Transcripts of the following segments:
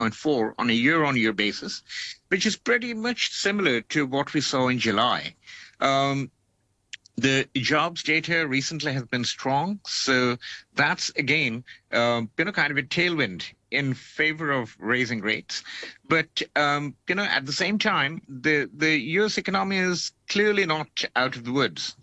8.4 on a year-on-year basis, which is pretty much similar to what we saw in July. The jobs data recently has been strong, so that's again, kind of a tailwind in favor of raising rates. But at the same time, the U.S. economy is clearly not out of the woods.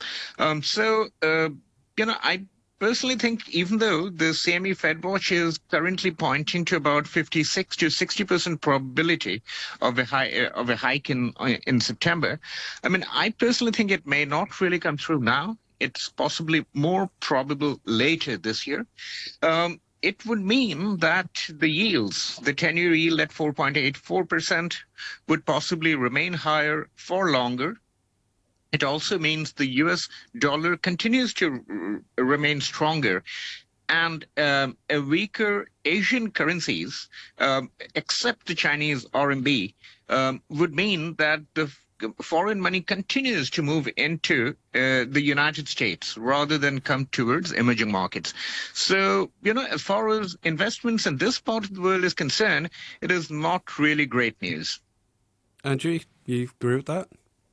I personally think even though the CME Fed Watch is currently pointing to about 56 to 60% probability of a hike in September, I personally think it may not really come through now. It's possibly more probable later this year. It would mean that the yields, the 10-year yield at 4.84%, would possibly remain higher for longer. It also means the US dollar continues to remain stronger, and a weaker Asian currencies, except the Chinese RMB, would mean that the foreign money continues to move into the United States rather than come towards emerging markets. So, as far as investments in this part of the world is concerned, it is not really great news. Andrew, you agree with that?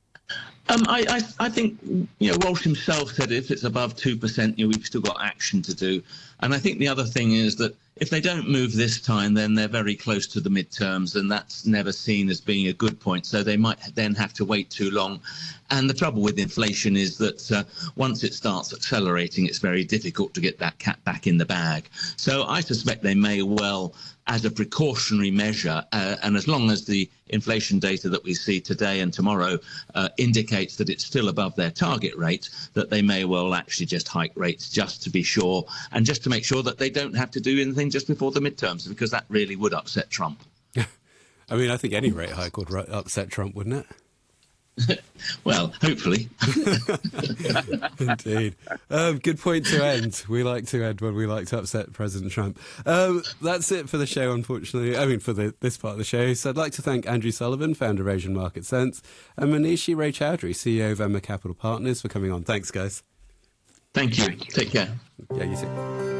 I think, Walsh himself said if it's above 2%, we've still got action to do. And I think the other thing is that if they don't move this time, then they're very close to the midterms, and that's never seen as being a good point. So they might then have to wait too long. And the trouble with inflation is that once it starts accelerating, it's very difficult to get that cat back in the bag. So I suspect they may well, as a precautionary measure, and as long as the inflation data that we see today and tomorrow indicates that it's still above their target rate, that they may well actually just hike rates just to be sure, and just to make sure that they don't have to do anything just before the midterms, because that really would upset Trump. I think any rate hike would upset Trump, wouldn't it? Well, hopefully. Indeed. Good point to end. We like to end when we like to upset President Trump. That's it for the show, unfortunately. For this part of the show. So I'd like to thank Andrew Sullivan, founder of Asian Market Sense, and Manishi Roychowdhury, CEO of Emma Capital Partners, for coming on. Thanks, guys. Thank you. Take care. Yeah, you too.